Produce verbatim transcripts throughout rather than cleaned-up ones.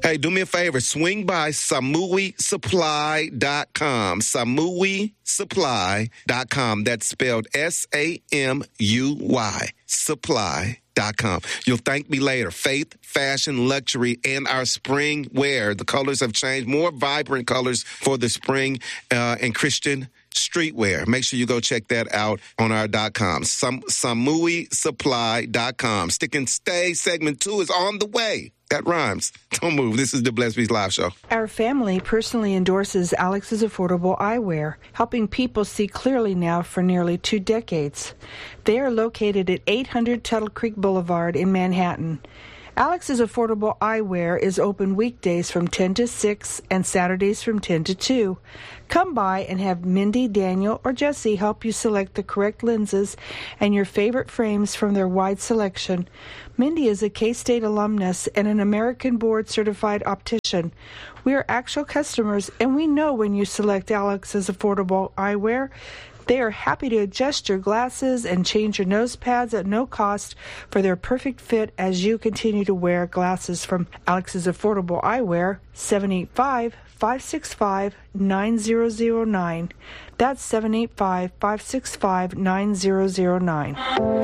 Hey, do me a favor. Swing by Samui Supply dot com. Samui Supply dot com. That's spelled S A M U Y. Supply dot com. You'll thank me later. Faith, fashion, luxury, and our spring wear. The colors have changed. More vibrant colors for the spring uh, and Christian streetwear. Make sure you go check that out on our .com. Sam, Samui Supply dot com. Stick and Stay segment two is on the way. That rhymes. Don't move. This is the Blessed Beats Live Show. Our family personally endorses Alex's Affordable Eyewear, helping people see clearly now for nearly two decades. They are located at eight hundred Tuttle Creek Boulevard in Manhattan. Alex's Affordable Eyewear is open weekdays from ten to six and Saturdays from ten to two. Come by and have Mindy, Daniel, or Jesse help you select the correct lenses and your favorite frames from their wide selection. Mindy is a K-State alumnus and an American board-certified optician. We are actual customers, and we know when you select Alex's Affordable Eyewear, they are happy to adjust your glasses and change your nose pads at no cost for their perfect fit as you continue to wear glasses from Alex's Affordable Eyewear, seven eight five, five six five, nine zero zero nine. That's seven eight five, five six five, nine zero zero nine.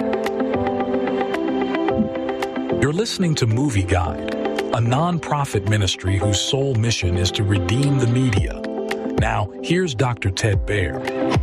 You're listening to Movie Guide, a non-profit ministry whose sole mission is to redeem the media. Now, here's Doctor Ted Baer.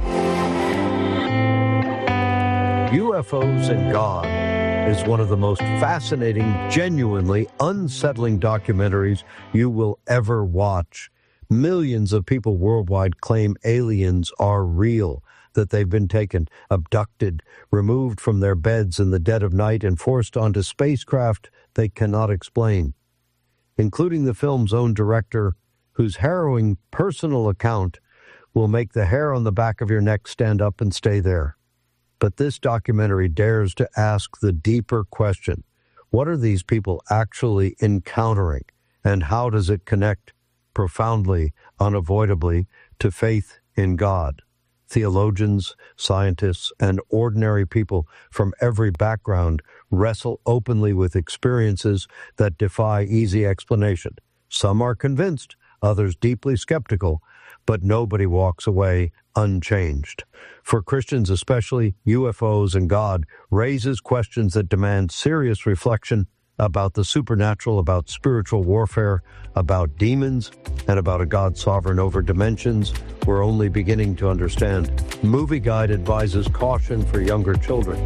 U F Os and God is one of the most fascinating, genuinely unsettling documentaries you will ever watch. Millions of people worldwide claim aliens are real, that they've been taken, abducted, removed from their beds in the dead of night and forced onto spacecraft they cannot explain, including the film's own director, whose harrowing personal account will make the hair on the back of your neck stand up and stay there. But this documentary dares to ask the deeper question: what are these people actually encountering, and how does it connect profoundly, unavoidably, to faith in God? Theologians, scientists, and ordinary people from every background wrestle openly with experiences that defy easy explanation. Some are convinced, others deeply skeptical, but nobody walks away unchanged. For Christians especially, U F Os and God raises questions that demand serious reflection about the supernatural, about spiritual warfare, about demons, and about a God sovereign over dimensions we're only beginning to understand. Movie Guide advises caution for younger children.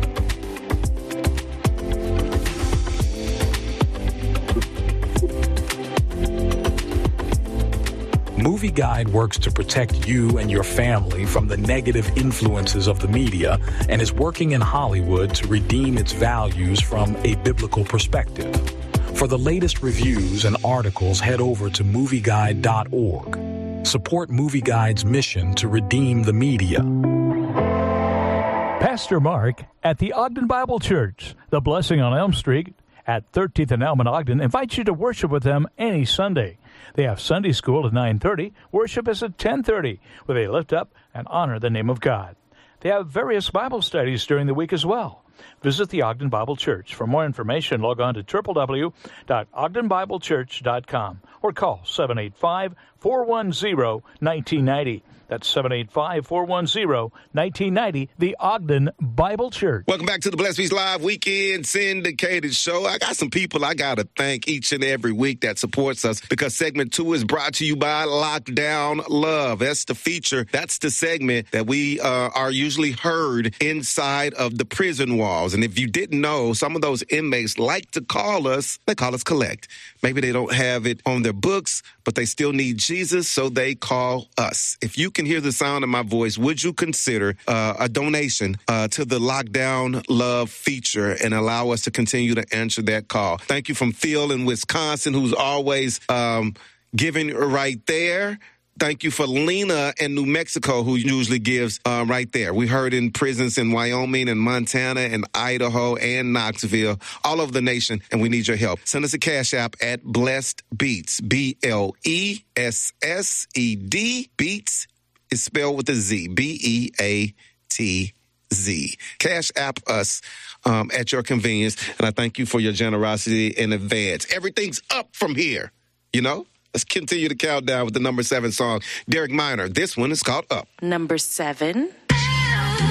Movie Guide works to protect you and your family from the negative influences of the media and is working in Hollywood to redeem its values from a biblical perspective. For the latest reviews and articles, head over to movie guide dot org. Support Movie Guide's mission to redeem the media. Pastor Mark at the Ogden Bible Church, the Blessing on Elm Street at thirteenth and Elm in Ogden, invites you to worship with them any Sunday. They have Sunday school at nine thirty. Worship is at ten thirty, where they lift up and honor the name of God. They have various Bible studies during the week as well. Visit the Ogden Bible Church. For more information, log on to w w w dot ogden bible church dot com or call seven eight five, four one zero, one nine nine zero. That's seven eight five, four one zero, one nine nine zero, the Ogden Bible Church. Welcome back to the Blessed Beats Live Weekend Syndicated Show. I got some people I got to thank each and every week that supports us, because segment two is brought to you by Lockdown Love. That's the feature. That's the segment that we uh, are usually heard inside of the prison walls. And if you didn't know, some of those inmates like to call us, they call us collect. Maybe they don't have it on their books, but they still need Jesus, so they call us. If you can hear the sound of my voice, would you consider uh, a donation uh, to the Lockdown Love feature and allow us to continue to answer that call? Thank you from Phil in Wisconsin, who's always um, giving right there. Thank you for Lena in New Mexico, who usually gives uh, right there. We heard in prisons in Wyoming and Montana and Idaho and Knoxville, all over the nation, and we need your help. Send us a cash app at Blessed Beats, B L E S S E D, Beats is spelled with a Z, B E A T Z. Cash app us um, at your convenience, and I thank you for your generosity in advance. Everything's up from here. You know? Let's continue the countdown with the number seven song. Derek Minor. This one is called Up. Number seven.